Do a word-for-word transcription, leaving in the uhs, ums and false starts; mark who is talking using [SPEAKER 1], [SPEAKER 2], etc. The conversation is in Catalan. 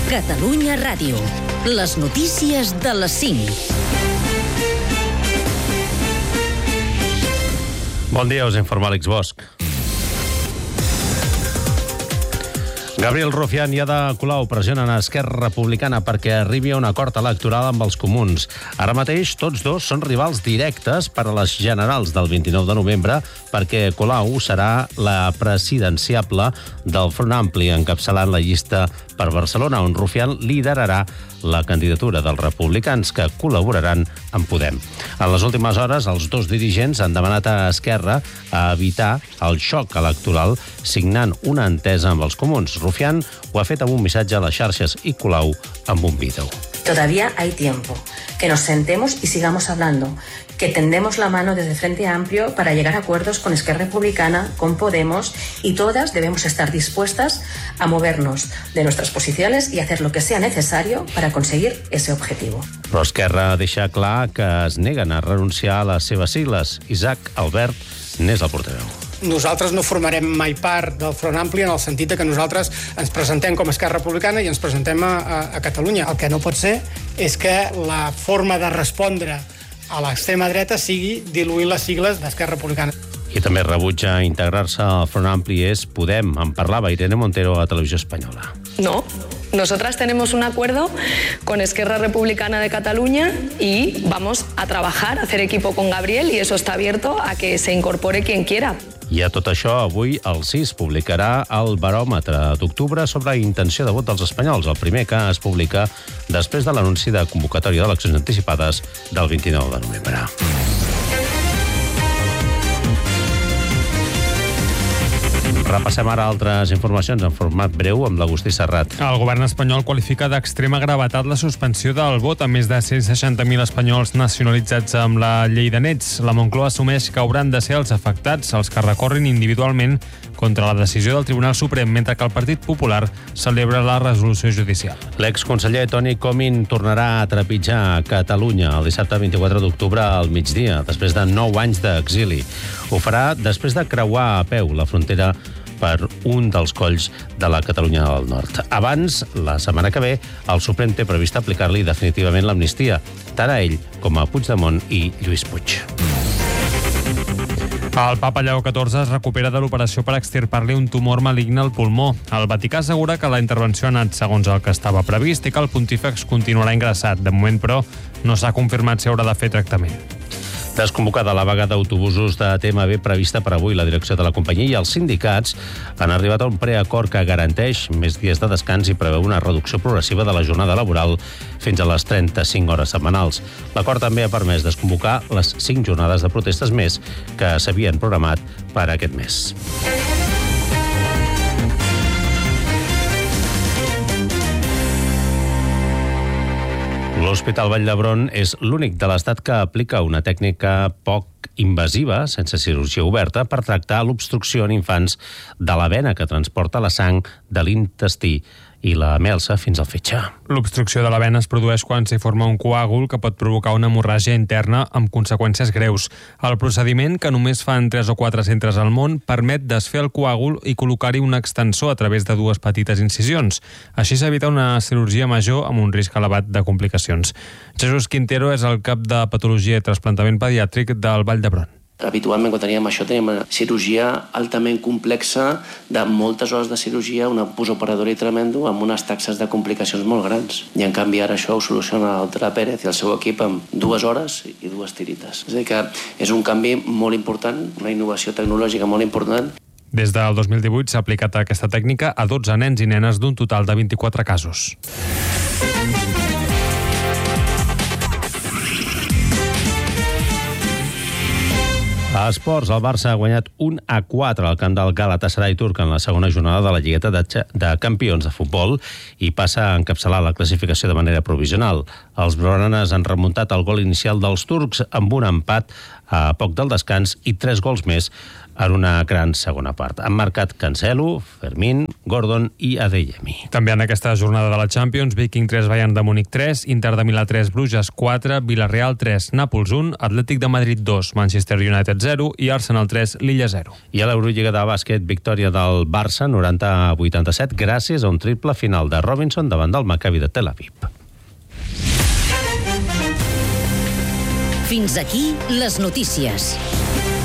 [SPEAKER 1] Catalunya Ràdio. Les notícies de les cinc.
[SPEAKER 2] Bon dia, us informa Àlex Bosch. Gabriel Rufián i Ada Colau pressionen a Esquerra Republicana perquè arribi a un acord electoral amb els comuns. Ara mateix, tots dos són rivals directes per a les generals del vint-i-nou de novembre, perquè Colau serà la presidenciable del Front Ampli, encapçalant la llista per Barcelona, on Rufián liderarà la candidatura dels republicans, que col·laboraran amb Podem. En les últimes hores, els dos dirigents han demanat a Esquerra a evitar el xoc electoral signant una entesa amb els comuns. Rufián ho ha fet amb un missatge a les xarxes i Colau amb un vídeo.
[SPEAKER 3] Todavía hay tiempo. Que nos sentemos y sigamos hablando. Que tendemos la mano desde Frente Amplio para llegar a acuerdos con Esquerra Republicana, con Podemos, y todas debemos estar dispuestas a movernos de nuestras posiciones y hacer lo que sea necesario para conseguir ese objetivo.
[SPEAKER 2] Però Esquerra deixa clar que es neguen a renunciar a les seves sigles. Isaac Albert n'és el portaveu.
[SPEAKER 4] Nosaltres no formarem mai part del Front Ampli en el sentit que nosaltres ens presentem com a Esquerra Republicana i ens presentem a, a, a Catalunya. El que no pot ser és que la forma de respondre a l'extrema dreta sigui diluir les sigles d'Esquerra Republicana.
[SPEAKER 2] Qui també rebutja integrar-se al Front Ampli és Podem. En parlava Irene Montero a Televisió Espanyola.
[SPEAKER 5] No, nosotras tenemos un acuerdo con Esquerra Republicana de Cataluña y vamos a trabajar, a hacer equipo con Gabriel, y eso está abierto a que se incorpore quien quiera.
[SPEAKER 2] I a tot això, avui el C I S publicarà el baròmetre d'octubre sobre intenció de vot dels espanyols, el primer que es publica després de l'anunci de convocatòria d'eleccions anticipades del vint-i-nou de novembre. Repassem ara altres informacions en format breu amb l'Agustí Serrat.
[SPEAKER 6] El govern espanyol qualifica d'extrema gravetat la suspensió del vot a més de cent seixanta mil espanyols nacionalitzats amb la llei de nets. La Moncloa assumeix que hauran de ser els afectats els que recorrin individualment contra la decisió del Tribunal Suprem, mentre que el Partit Popular celebra la resolució judicial.
[SPEAKER 2] L'exconseller Toni Comín tornarà a trepitjar Catalunya el dissabte vint-i-quatre d'octubre al migdia, després de nou anys d'exili. Ho farà després de creuar a peu la frontera per un dels colls de la Catalunya del Nord. Abans, la setmana que ve, el Suprem té previst aplicar-li definitivament l'amnistia, tant a ell com a Puigdemont i Lluís Puig.
[SPEAKER 6] El papa Lleó catorze es recupera de l'operació per extirpar-li un tumor maligne al pulmó. El Vaticà assegura que la intervenció ha anat segons el que estava previst i que el pontífex continuarà ingressat. De moment, però, no s'ha confirmat si haurà de fer tractament.
[SPEAKER 2] Desconvocada la vaga d'autobusos de T M B prevista per avui, la direcció de la companyia i els sindicats han arribat a un preacord que garanteix més dies de descans i preveu una reducció progressiva de la jornada laboral fins a les trenta-cinc hores setmanals. L'acord també ha permès desconvocar les cinc jornades de protestes més que s'havien programat per aquest mes. L'Hospital Vall d'Hebron és l'únic de l'Estat que aplica una tècnica poc invasiva, sense cirurgia oberta, per tractar l'obstrucció en infants de la vena que transporta la sang de l'intestí i la melsa fins al fetge.
[SPEAKER 6] L'obstrucció de la vena es produeix quan s'hi forma un coàgul que pot provocar una hemorràgia interna amb conseqüències greus. El procediment, que només fan tres o quatre centres al món, permet desfer el coàgul i col·locar-hi un extensor a través de dues petites incisions. Així s'evita una cirurgia major amb un risc elevat de complicacions. Jesús Quintero és el cap de Patologia i Trasplantament Pediàtric del Vall d'Hebron.
[SPEAKER 7] Habitualment, quan teníem això, teníem una cirurgia altament complexa, de moltes hores de cirurgia, un postoperadori tremendo, amb unes taxes de complicacions molt grans. I, en canvi, ara això ho soluciona el Tera Pérez i el seu equip amb dues hores i dues tirites. És a dir, que és un canvi molt important, una innovació tecnològica molt important.
[SPEAKER 6] Des del dos mil divuit s'ha aplicat aquesta tècnica a dotze nens i nenes d'un total de vint-i-quatre casos.
[SPEAKER 2] A esports, el Barça ha guanyat un a quatre al camp del Galatasaray turc en la segona jornada de la Lligueta de, de Campions de Futbol i passa a encapçalar la classificació de manera provisional. Els blaugranes han remuntat el gol inicial dels turcs amb un empat a poc del descans i tres gols més en una gran segona part. Han marcat Cancelo, Fermín, Gordon i Adeyemi.
[SPEAKER 6] També en aquesta jornada de la Champions, Viking tres, Bayern de Múnich tres, Inter de Milà tres, Bruges quatre, Villarreal tres, Nàpols un, Atlètic de Madrid dos, Manchester United zero i Arsenal tres, Lilla zero.
[SPEAKER 2] I a l'Eurolliga de bàsquet, victòria del Barça noranta a vuitanta-set gràcies a un triple final de Robinson davant del Maccabi de Tel Aviv.
[SPEAKER 1] Fins aquí les notícies.